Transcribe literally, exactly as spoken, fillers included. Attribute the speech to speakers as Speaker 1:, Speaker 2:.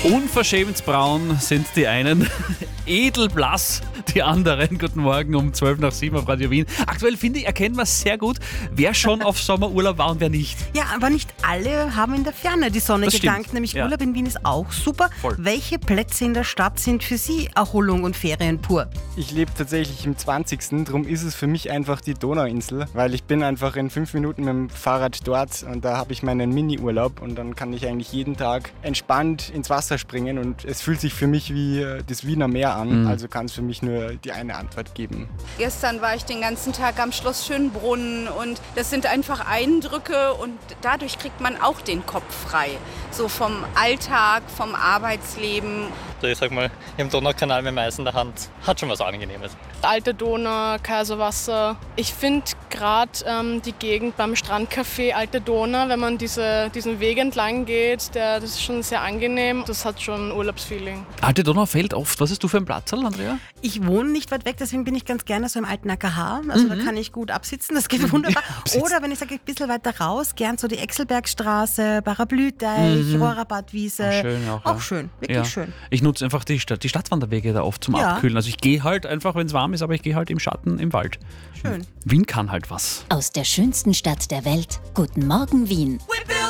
Speaker 1: Unverschämt braun sind die einen, edelblass die anderen. Guten Morgen um zwölf nach sieben auf Radio Wien. Aktuell, finde ich, erkennt man sehr gut, wer schon auf Sommerurlaub war und wer nicht.
Speaker 2: Ja, aber nicht alle haben in der Ferne die Sonne
Speaker 1: Das
Speaker 2: gedankt.
Speaker 1: stimmt.
Speaker 2: Nämlich
Speaker 1: Ja.
Speaker 2: Urlaub in Wien ist auch super.
Speaker 1: Voll.
Speaker 2: Welche Plätze in der Stadt sind für Sie Erholung und Ferien pur?
Speaker 3: Ich lebe tatsächlich im zwanzigsten Darum ist es für mich einfach die Donauinsel, weil ich bin einfach in fünf Minuten mit dem Fahrrad dort und da habe ich meinen Mini-Urlaub und dann kann ich eigentlich jeden Tag entspannt ins Wasser springen und es fühlt sich für mich wie äh, das Wiener Meer an,
Speaker 1: Mhm.
Speaker 3: also kann es für mich nur die eine Antwort geben.
Speaker 4: Gestern war ich den ganzen Tag am Schloss Schönbrunn und das sind einfach Eindrücke und dadurch kriegt man auch den Kopf frei. So vom Alltag, vom Arbeitsleben.
Speaker 5: Also ich sag mal, im Donaukanal mit dem Eis in der Hand hat schon was Angenehmes.
Speaker 6: Alte Donau, Kaiserwasser. Ich finde gerade ähm, die Gegend beim Strandcafé Alte Donau, wenn man diese, diesen Weg entlang geht, der, das ist schon sehr angenehm. Das hat schon ein Urlaubsfeeling.
Speaker 1: Alte Donau fällt oft. Was hast du für ein Platzl, Andrea?
Speaker 2: Ich wohne nicht weit weg, deswegen bin ich ganz gerne so im alten A K H. Also da kann ich gut absitzen, das geht wunderbar. Oder wenn ich sage, ein bisschen weiter raus, gern so die Exelbergstraße, Parablühteich, Rohrabattwiese.
Speaker 1: Auch schön auch, ja.
Speaker 2: schön, wirklich
Speaker 1: Ja.
Speaker 2: schön.
Speaker 1: Ich nutze einfach die, Stadt, die Stadtwanderwege da oft zum
Speaker 2: Ja.
Speaker 1: Abkühlen. Also ich gehe halt einfach, wenn es warm ist, aber ich gehe halt im Schatten im Wald.
Speaker 2: Schön.
Speaker 1: Wien kann halt was.
Speaker 7: Aus der schönsten Stadt der Welt. Guten Morgen, Wien.